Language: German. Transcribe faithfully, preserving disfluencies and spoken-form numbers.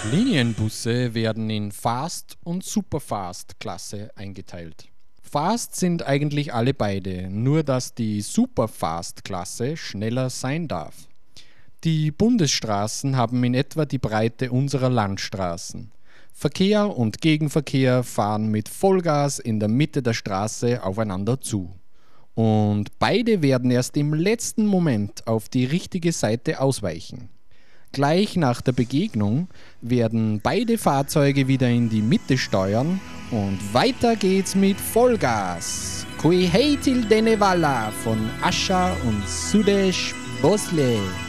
Linienbusse werden in Fast- und Superfast-Klasse eingeteilt. Fast sind eigentlich alle beide, nur dass die Superfast-Klasse schneller sein darf. Die Bundesstraßen haben in etwa die Breite unserer Landstraßen. Verkehr und Gegenverkehr fahren mit Vollgas in der Mitte der Straße aufeinander zu. Und beide werden erst im letzten Moment auf die richtige Seite ausweichen. Gleich nach der Begegnung werden beide Fahrzeuge wieder in die Mitte steuern und weiter geht's mit Vollgas. Kui heitil dene Walla von Ascha und Sudesh Bosle.